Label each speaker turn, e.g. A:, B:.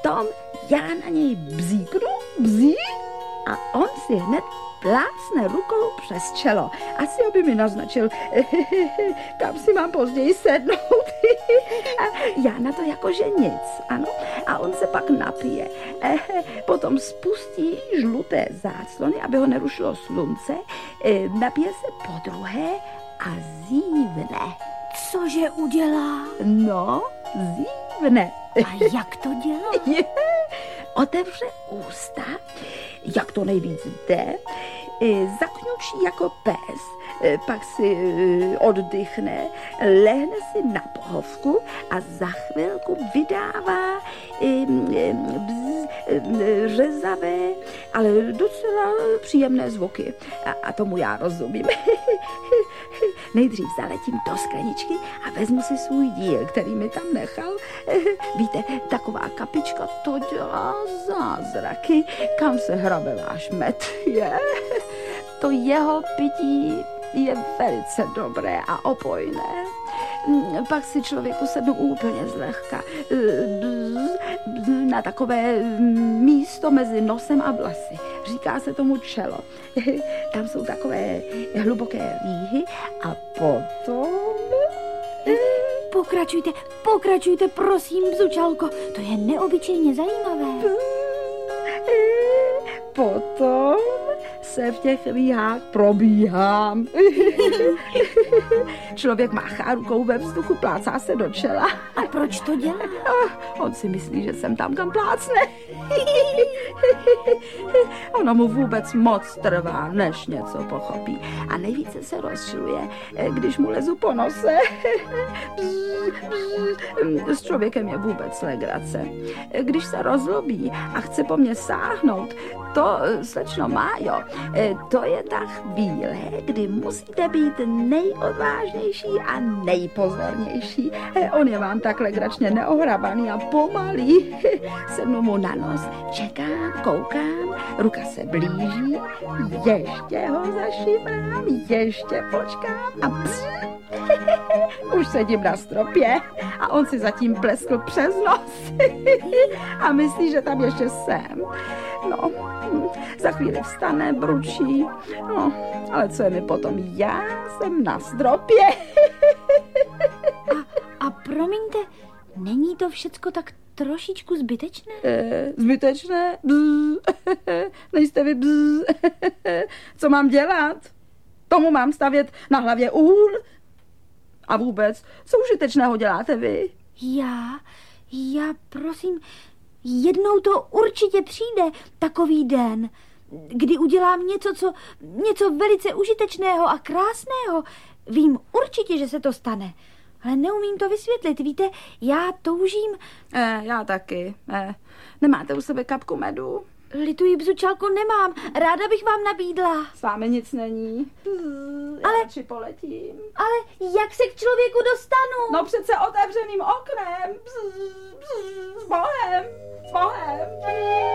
A: Potom já na něj bzíknu, a on si hned plácne rukou přes čelo. Asi aby mi naznačil, kam si mám později sednout. A já na to jakože nic, ano. A on se pak napije. Potom spustí žluté záclony, aby ho nerušilo slunce. Napije se podruhé a zívne.
B: Cože udělá?
A: No, zívne.
B: A jak to dělá?
A: Otevře ústa, jak to nejvíc jde, zakňučí jako pes, pak si oddychne, lehne si na pohovku a za chvilku vydává řezavé, ale docela příjemné zvuky. A tomu já rozumím. Nejdřív zaletím do skleničky a vezmu si svůj díl, který mi tam nechal. Víte, taková kapička, to dělá zázraky. Kam se hrabe váš med, je? To jeho pití je velice dobré a opojné. Pak si člověku sednu úplně zlehka na takové místo mezi nosem a vlasy. Říká se tomu čelo. Tam jsou takové hluboké rýhy a potom...
B: Pokračujte, prosím, Bzučalko. To je neobyčejně zajímavé.
A: Potom se v těch rýhách probíhám. Člověk máchá rukou ve vzduchu, plácá se do čela.
B: A proč to dělá?
A: On si myslí, že jsem tam, kam plácne. Ono mu vůbec moc trvá, než něco pochopí. A nejvíce se rozčiluje, když mu lezu po nose. S člověkem je vůbec legrace. Když se rozlobí a chce po mně sáhnout, to, slečno Májo, to je ta chvíle, kdy musíte být nejodvážnější a nejpozornější. On je vám tak legračně neohrabaný a pomalý. Sednu mu na nos, čekám, koukám, ruka se blíží, ještě ho zašimrám, ještě počkám a už sedím na stropě a on si zatím pleskl přes nos a myslí, že tam ještě jsem. No, za chvíli vstane, bručí, no, ale co je mi potom? Já jsem na stropě.
B: A promiňte, není to všecko tak trošičku zbytečné?
A: Zbytečné? Nejste vy Co mám dělat? Tomu mám stavět na hlavě úl? A vůbec, co užitečného děláte vy?
B: Já prosím, jednou to určitě přijde, takový den, kdy udělám něco velice užitečného a krásného. Vím určitě, že se to stane, ale neumím to vysvětlit. Víte, já toužím...
A: Já taky. Nemáte u sebe kapku medu?
B: Lituji, Bzučalko, nemám. Ráda bych vám nabídla.
A: S vámi nic není. Já radši poletím.
B: Ale jak se k člověku dostanu?
A: No přece otevřeným oknem. S Bohem.